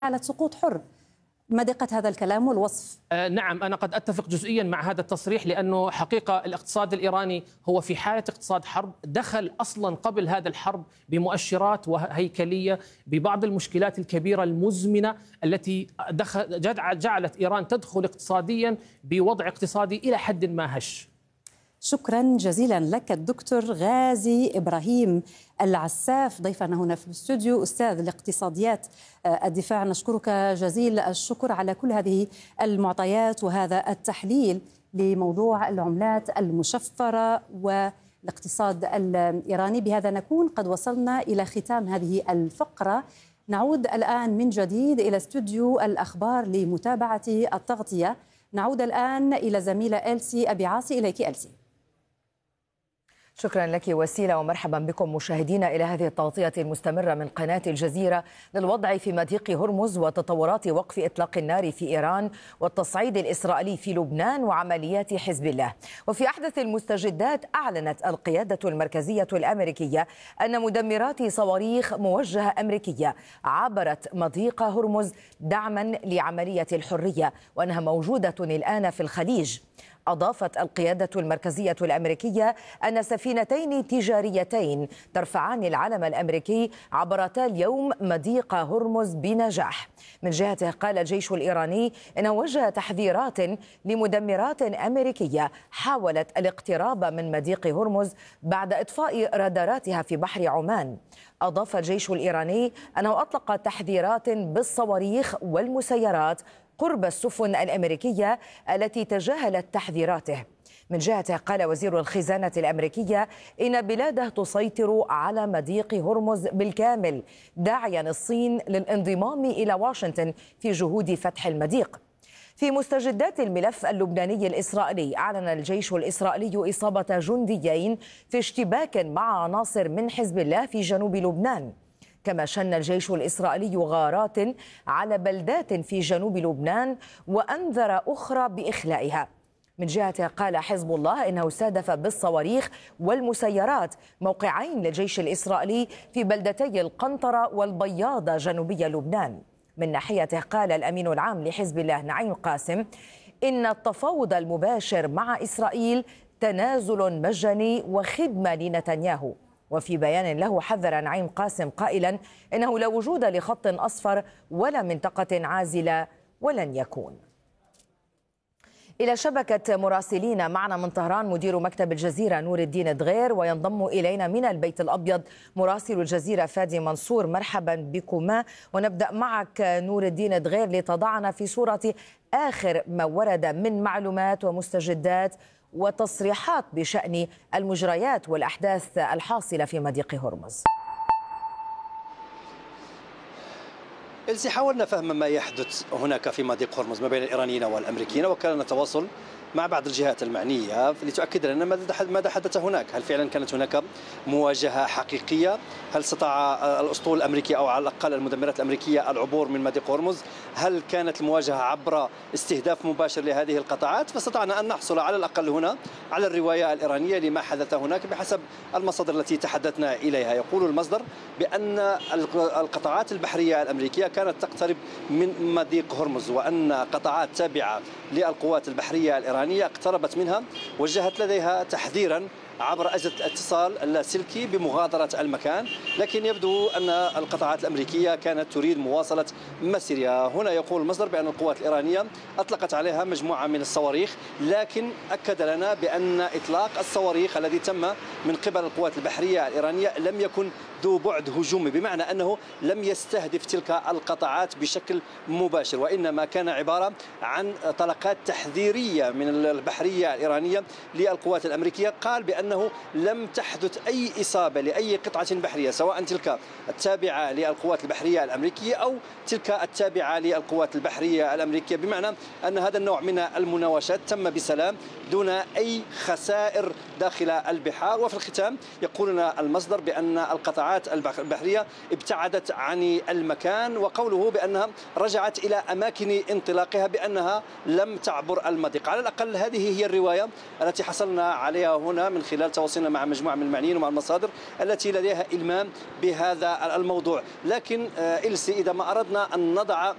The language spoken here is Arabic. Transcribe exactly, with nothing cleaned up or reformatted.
حالة سقوط حر. ما دقة هذا الكلام والوصف؟ آه نعم، أنا قد أتفق جزئيا مع هذا التصريح، لأنه حقيقة الاقتصاد الإيراني هو في حالة اقتصاد حرب، دخل أصلا قبل هذا الحرب بمؤشرات وهيكلية ببعض المشكلات الكبيرة المزمنة التي دخل جعلت إيران تدخل اقتصاديا بوضع اقتصادي إلى حد ما هش. شكرا جزيلا لك الدكتور غازي إبراهيم العساف، ضيفنا هنا في الاستوديو، أستاذ الاقتصاديات الدفاع. نشكرك جزيل الشكر على كل هذه المعطيات وهذا التحليل لموضوع العملات المشفرة والاقتصاد الإيراني. بهذا نكون قد وصلنا إلى ختام هذه الفقرة. نعود الآن من جديد إلى استوديو الأخبار لمتابعة التغطية. نعود الآن إلى زميلة إلسي أبي عاصي. إليك إلسي. شكرا لك وسيلة، ومرحبا بكم مشاهدينا إلى هذه التغطية المستمرة من قناة الجزيرة للوضع في مضيق هرمز وتطورات وقف إطلاق النار في إيران والتصعيد الإسرائيلي في لبنان وعمليات حزب الله. وفي أحدث المستجدات، أعلنت القيادة المركزية الأمريكية أن مدمرات صواريخ موجهة أمريكية عبرت مضيق هرمز دعما لعملية الحرية، وأنها موجودة الآن في الخليج. أضافت القيادة المركزية الأمريكية أن سفينتين تجاريتين ترفعان العلم الأمريكي عبرتا اليوم مضيق هرمز بنجاح. من جهته، قال الجيش الإيراني إنه وجه تحذيرات لمدمرات أمريكية حاولت الاقتراب من مضيق هرمز بعد إطفاء راداراتها في بحر عمان. أضاف الجيش الإيراني أنه أطلق تحذيرات بالصواريخ والمسيرات قرب السفن الأمريكية التي تجاهلت تحذيراته. من جهته، قال وزير الخزانة الأمريكية إن بلاده تسيطر على مضيق هرمز بالكامل، داعيا الصين للانضمام إلى واشنطن في جهود فتح المضيق. في مستجدات الملف اللبناني الإسرائيلي، أعلن الجيش الإسرائيلي إصابة جنديين في اشتباك مع عناصر من حزب الله في جنوب لبنان. كما شن الجيش الإسرائيلي غارات على بلدات في جنوب لبنان وأنذر أخرى بإخلائها. من جهته، قال حزب الله إنه استهدف بالصواريخ والمسيرات موقعين للجيش الإسرائيلي في بلدتي القنطرة والبياضة جنوبي لبنان. من ناحيته، قال الأمين العام لحزب الله نعيم قاسم إن التفاوض المباشر مع إسرائيل تنازل مجاني وخدمة لنتنياهو. وفي بيان له، حذر نعيم قاسم قائلا إنه لا وجود لخط أصفر ولا منطقة عازلة ولن يكون. إلى شبكة مراسلين معنا من طهران مدير مكتب الجزيرة نور الدين دغير، وينضم إلينا من البيت الأبيض مراسل الجزيرة فادي منصور. مرحبا بكما، ونبدأ معك نور الدين دغير لتضعنا في صورة آخر ما ورد من معلومات ومستجدات وتصريحات بشأن المجريات والأحداث الحاصلة في مضيق هرمز. إلسي، حاولنا فهم ما يحدث هناك في مضيق هرمز ما بين الإيرانيين والأمريكيين، وكان نتواصل مع بعض الجهات المعنية لتؤكد لنا ماذا حدث هناك. هل فعلا كانت هناك مواجهة حقيقية؟ هل استطاع الأسطول الأمريكي أو على الأقل المدمرات الأمريكية العبور من مضيق هرمز؟ هل كانت المواجهة عبر استهداف مباشر لهذه القطاعات؟ فاستطعنا أن نحصل على الأقل هنا على الرواية الإيرانية لما حدث هناك بحسب المصادر التي تحدثنا إليها. يقول المصدر بأن القطاعات البحرية الأمريكية كانت تقترب من مضيق هرمز، وأن قطاعات تابعة للقوات البحرية الإيرانية اقتربت منها، وجهت لديها تحذيرا عبر أجهزة الاتصال اللاسلكي بمغادرة المكان، لكن يبدو أن القطاعات الأمريكية كانت تريد مواصلة مسيرها. هنا يقول المصدر بأن القوات الإيرانية أطلقت عليها مجموعة من الصواريخ، لكن أكد لنا بأن إطلاق الصواريخ الذي تم من قبل القوات البحرية الإيرانية لم يكن ذو بعد هجومي، بمعنى أنه لم يستهدف تلك القطاعات بشكل مباشر، وإنما كان عبارة عن طلقات تحذيرية من البحرية الإيرانية للقوات الأمريكية. قال بأنه لم تحدث أي إصابة لأي قطعة بحرية، سواء تلك التابعة للقوات البحرية الأمريكية أو تلك التابعة للقوات البحرية الأمريكية، بمعنى أن هذا النوع من المناوشات تم بسلام دون أي خسائر داخل البحار. وفي الختام يقول لنا المصدر بأن القطاعات البحرية ابتعدت عن المكان، وقوله بأنها رجعت إلى أماكن انطلاقها بأنها لم تعبر المضيق. على الأقل هذه هي الرواية التي حصلنا عليها هنا من خلال تواصلنا مع مجموعة من المعنيين ومع المصادر التي لديها إلمام بهذا الموضوع. لكن إلسي، إذا ما أردنا أن نضع